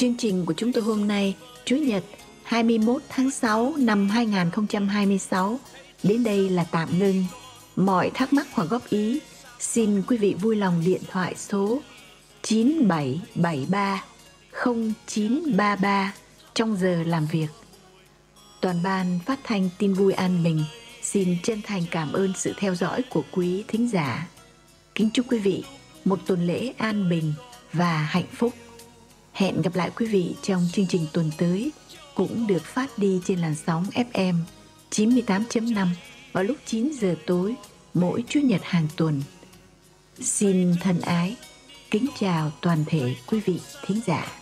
Chương trình của chúng tôi hôm nay, Chủ nhật 21 tháng 6 năm 2026, đến đây là tạm ngưng. Mọi thắc mắc hoặc góp ý, xin quý vị vui lòng điện thoại số 9773 0933 trong giờ làm việc. Toàn ban phát thanh Tin Vui An Bình xin chân thành cảm ơn sự theo dõi của quý thính giả. Kính chúc quý vị một tuần lễ an bình và hạnh phúc. Hẹn gặp lại quý vị trong chương trình tuần tới, cũng được phát đi trên làn sóng FM 98.5 vào lúc 9 giờ tối mỗi Chủ nhật hàng tuần. Xin thân ái kính chào toàn thể quý vị thính giả.